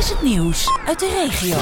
het nieuws uit de regio.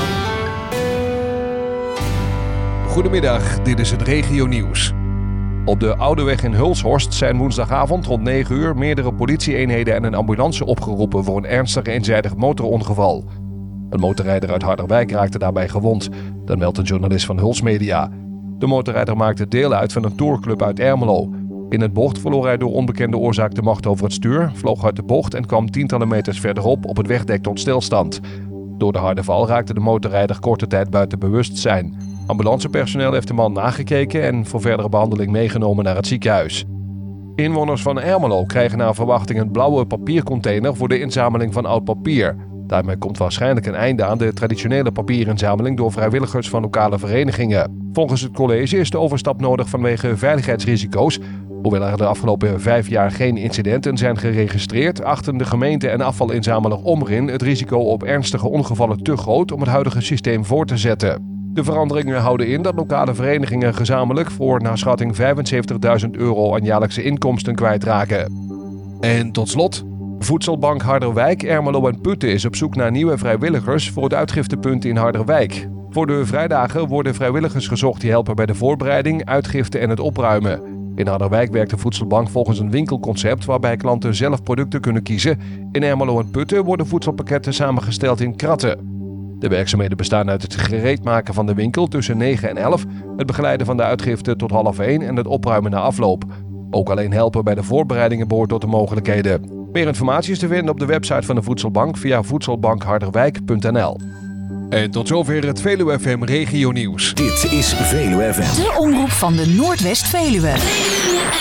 Goedemiddag, dit is het regionieuws. Op de Oude Weg in Hulshorst zijn woensdagavond rond 9 uur meerdere politieeenheden en een ambulance opgeroepen voor een ernstig eenzijdig motorongeval. Een motorrijder uit Harderwijk raakte daarbij gewond, dat meldt een journalist van Huls Media. De motorrijder maakte deel uit van een tourclub uit Ermelo. In het bocht verloor hij door onbekende oorzaak de macht over het stuur, vloog uit de bocht en kwam tientallen meters verderop op het wegdek tot stilstand. Door de harde val raakte de motorrijder korte tijd buiten bewustzijn. Ambulancepersoneel heeft de man nagekeken en voor verdere behandeling meegenomen naar het ziekenhuis. Inwoners van Ermelo krijgen naar verwachting een blauwe papiercontainer voor de inzameling van oud papier. Daarmee komt waarschijnlijk een einde aan de traditionele papierinzameling door vrijwilligers van lokale verenigingen. Volgens het college is de overstap nodig vanwege veiligheidsrisico's. Hoewel er de afgelopen 5 jaar geen incidenten zijn geregistreerd, achten de gemeente en afvalinzameler Omrin het risico op ernstige ongevallen te groot om het huidige systeem voor te zetten. De veranderingen houden in dat lokale verenigingen gezamenlijk voor naar schatting €75.000 aan jaarlijkse inkomsten kwijtraken. En tot slot, Voedselbank Harderwijk, Ermelo en Putten is op zoek naar nieuwe vrijwilligers voor het uitgiftepunt in Harderwijk. Voor de vrijdagen worden vrijwilligers gezocht die helpen bij de voorbereiding, uitgifte en het opruimen. In Harderwijk werkt de Voedselbank volgens een winkelconcept waarbij klanten zelf producten kunnen kiezen. In Ermelo en Putten worden voedselpakketten samengesteld in kratten. De werkzaamheden bestaan uit het gereedmaken van de winkel tussen 9 en 11, het begeleiden van de uitgifte tot 12:30 en het opruimen na afloop. Ook alleen helpen bij de voorbereidingen behoort tot de mogelijkheden. Meer informatie is te vinden op de website van de Voedselbank via voedselbankharderwijk.nl. En tot zover het Veluwe FM Regionieuws. Dit is Veluwe FM. De omroep van de Noordwest-Veluwe.